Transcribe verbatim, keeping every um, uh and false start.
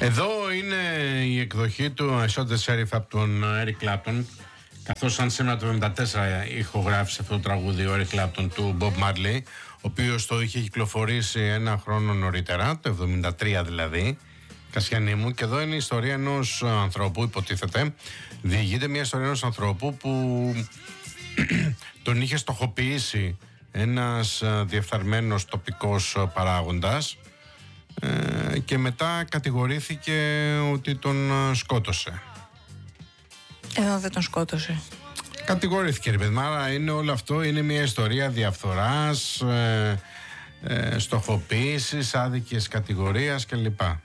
Εδώ είναι η εκδοχή του I Shot the Sheriff από τον Eric Clapton, καθώς αν σήμερα το εβδομήντα τέσσερα ηχογράφησε αυτό το τραγούδι ο Eric Clapton του Bob Marley, ο οποίος το είχε κυκλοφορήσει ένα χρόνο νωρίτερα, το εβδομήντα τρία δηλαδή, Κασιανή μου. Και εδώ είναι η ιστορία ενός ανθρώπου, υποτίθεται, διηγείται μια ιστορία ενός ανθρώπου που τον είχε στοχοποιήσει ένας διεφθαρμένος τοπικός παράγοντας και μετά κατηγορήθηκε ότι τον σκότωσε. Εδώ δεν τον σκότωσε. Κατηγορήθηκε, ρε παιδί. Άρα είναι όλο αυτό, είναι μια ιστορία διαφθοράς, ε, ε, στοχοποίησης, άδικης κατηγορίας κλπ.